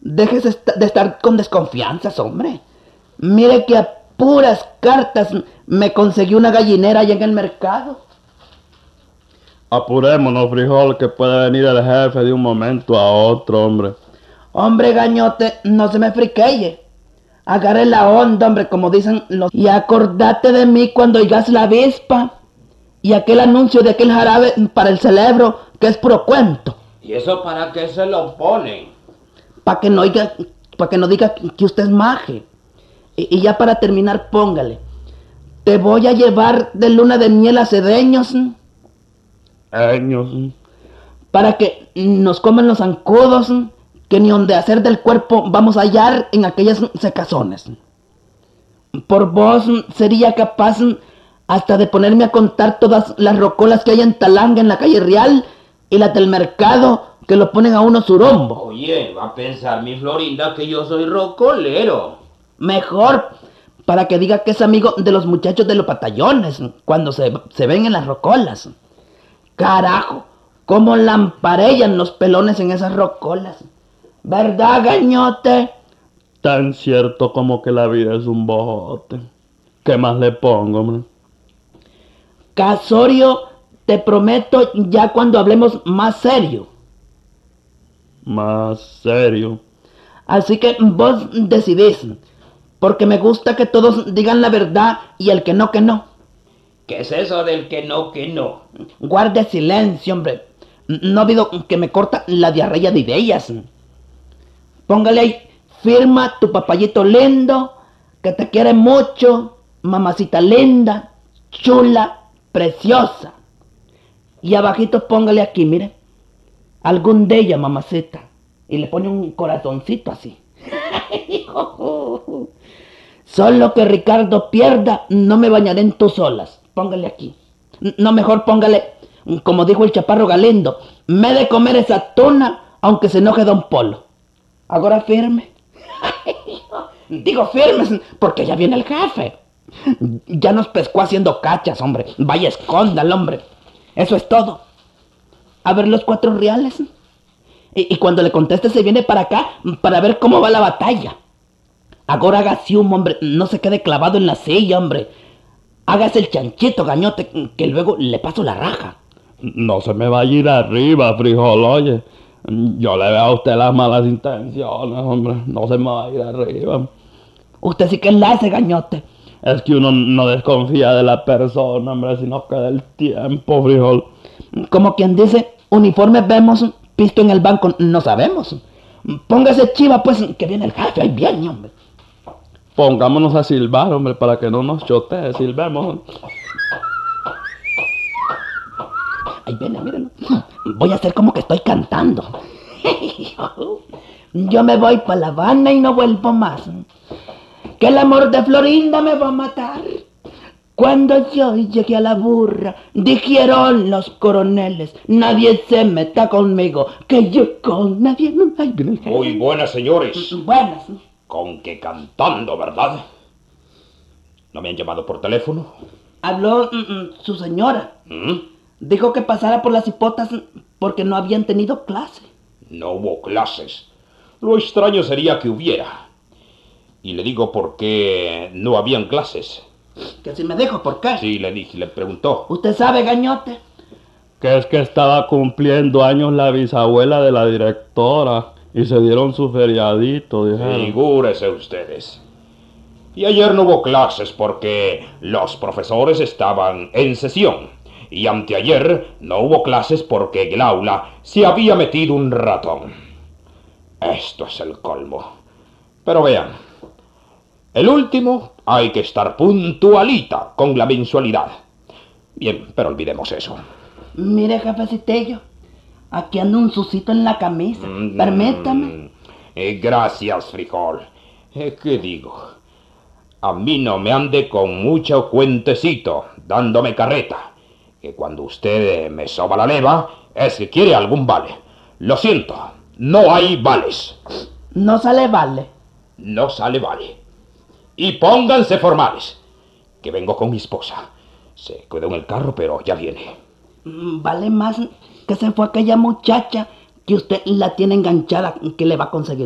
Déjese de estar con desconfianzas, hombre. Mire que a puras cartas me conseguí una gallinera allá en el mercado. Apurémonos, frijol, que puede venir el jefe de un momento a otro, hombre. Hombre, gañote, no se me friqueye. Agarre la onda, hombre, como dicen los... Y acordate de mí cuando oigas la avispa y aquel anuncio de aquel jarabe para el cerebro, que es puro cuento. ¿Y eso para qué se lo ponen? Para que no diga que usted es maje. Y ya para terminar, póngale. Te voy a llevar de luna de miel a Cedeños. Años. Para que nos coman los zancudos, que ni donde hacer del cuerpo vamos a hallar en aquellas secazones. Por vos sería capaz hasta de ponerme a contar todas las rocolas que hay en Talanga, en la calle Real, y las del mercado, que lo ponen a uno surombo. Oye, va a pensar mi Florinda que yo soy rocolero. Mejor, para que diga que es amigo de los muchachos de los batallones, cuando se ven en las rocolas. Carajo, cómo lamparellan los pelones en esas rocolas. ¿Verdad, gañote? Tan cierto como que la vida es un bojote. ¿Qué más le pongo, hombre? Casorio, te prometo ya cuando hablemos más serio. Más serio. Así que vos decidís, porque me gusta que todos digan la verdad y el que no, que no. ¿Qué es eso del que no, que no? Guarde silencio, hombre. No ha habido que me corta la diarrea de ideas. Póngale ahí, firma tu papayito lindo, que te quiere mucho, mamacita linda, chula, preciosa. Y abajito póngale aquí, mire, algún de ella, mamacita. Y le pone un corazoncito así. Solo que Ricardo pierda, no me bañaré en tus olas. Póngale aquí. No, mejor póngale, como dijo el chaparro Galindo, me he de comer esa tuna, aunque se enoje Don Polo. Ahora firme. Digo firmes, porque ya viene el jefe. Ya nos pescó haciendo cachas, hombre. Vaya, escóndalo, hombre. Eso es todo. A ver los 4 reales. Y cuando le conteste se viene para acá para ver cómo va la batalla. Ahora hágase un hombre, no se quede clavado en la silla, hombre. Hágase el chanchito, gañote, que luego le paso la raja. No se me va a ir arriba, frijol, oye. Yo le veo a usted las malas intenciones, hombre. No se me va a ir arriba. Usted sí que la hace, gañote. Es que uno no desconfía de la persona, hombre, sino que del tiempo, frijol. Como quien dice, uniformes vemos, pisto en el banco no sabemos. Póngase chiva, pues, que viene el jefe, ahí viene, hombre. Pongámonos a silbar, hombre, para que no nos chotee, silbemos. Ahí viene, mírenlo. Voy a hacer como que estoy cantando. Yo me voy para La Habana y no vuelvo más. Que el amor de Florinda me va a matar. Cuando yo llegué a la burra, dijeron los coroneles, nadie se meta conmigo, que yo con nadie... Ay, viene el jefe. Muy buenas, señores. Buenas. Con que cantando, ¿verdad? ¿No me han llamado por teléfono? Habló su señora. Dijo que pasara por las hipotas porque no habían tenido clase. No hubo clases. Lo extraño sería que hubiera. Y le digo por qué no habían clases. Que si me dijo, ¿por qué? Sí, le dije, le preguntó. ¿Usted sabe, gañote? Que es que estaba cumpliendo años la bisabuela de la directora y se dieron su feriadito, dijeron. Figúrese ustedes. Y ayer no hubo clases porque los profesores estaban en sesión. Y anteayer no hubo clases porque en el aula se había metido un ratón. Esto es el colmo. Pero vean, el último hay que estar puntualita con la mensualidad. Bien, pero olvidemos eso. Mire, jefecitillo, aquí anda un sucito en la camisa. Permítame. Gracias, frijol. ¿Qué digo? A mí no me ande con mucho cuentecito, dándome carreta. Que cuando usted me soba la leva, es que quiere algún vale. Lo siento, no hay vales. No sale vale. No sale vale. Y pónganse formales, que vengo con mi esposa. Se quedó en el carro, pero ya viene. Vale más que se fue aquella muchacha que usted la tiene enganchada, que le va a conseguir.